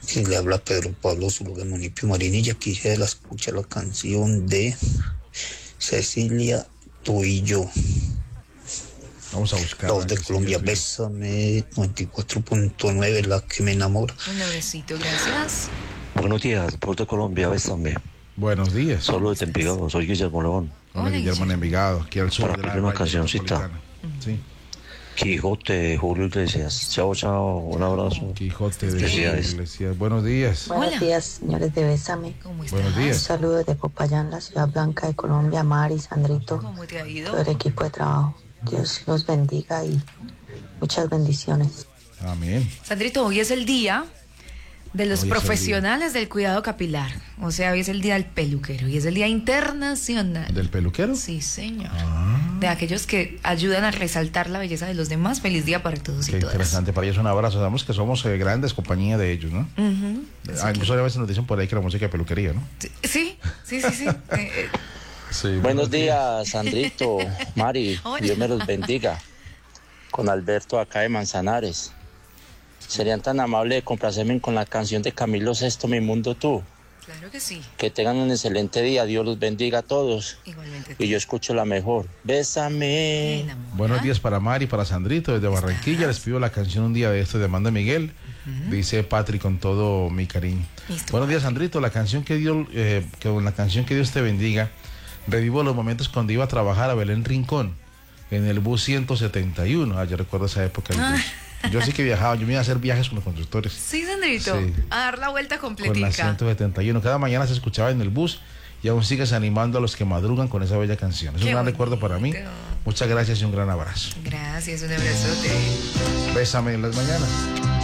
que le habla Pedro Pablo Zuluaga del municipio Marinilla. Quisiera escuchar la canción de Cecilia, tú y yo. Vamos a buscar. Los de Colombia, Bésame, 94.9, la que me enamora. Un abracito, gracias. Buenos días, por de Colombia, bésame. Buenos días. Solo de Envigado, soy Guillermo León. Hola, Guillermo en Envigado, aquí al sur Para de la pedir una raya cancioncita. metropolitana. Sí. Quijote, Julio Iglesias. Chao, chao, un abrazo. Quijote de Felicidades. Iglesias. Buenos días. Hola. Buenos días, señores de Bésame. ¿Cómo estás? Buenos Un días. saludo desde Popayán, la ciudad blanca de Colombia, Mari, Sandrito, ¿Cómo te ha ido? todo el equipo de trabajo. Dios los bendiga y muchas bendiciones. Amén. Sandrito, hoy es el día de los Hoy es el profesionales del cuidado capilar. O sea, hoy es el día del peluquero y es el día internacional. ¿Del peluquero? Sí, señor. Ah, De aquellos que ayudan a resaltar la belleza de los demás. Feliz día para todos qué y todas. interesante. Para ellos un abrazo. Sabemos que somos grandes compañía de ellos, ¿no? Ujú. Incluso a veces nos dicen por ahí que la música de peluquería, ¿no? Sí. Sí. Buenos días, Sandrito, Mari, Hola. Dios me los bendiga. Con Alberto acá de Manzanares. ¿Serían tan amables de complacerme con la canción de Camilo Sesto, Mi Mundo Tú? Claro que sí. Que tengan un excelente día, Dios los bendiga a todos. Igualmente. Y yo escucho la mejor. Bésame. Enamorada. Buenos días para Mari, para Sandrito, desde Barranquilla. Les pido la canción un día de esto de Amanda Miguel. Dice Patrick con todo mi cariño. Listo. Buenos días, Sandrito. La canción que con la canción que Dios te bendiga, revivo los momentos cuando iba a trabajar a Belén Rincón en el bus 171. Yo recuerdo esa época del bus. Yo sí que viajaba, yo me iba a hacer viajes con los conductores. Sí, Sandrito. Sí. A dar la vuelta Con la completica. 171. Cada mañana se escuchaba en el bus y aún sigues animando a los que madrugan con esa bella canción. Es Qué un gran recuerdo para mí. bonito. Muchas gracias y un gran abrazo. Gracias, un abrazote. Bésame en las mañanas.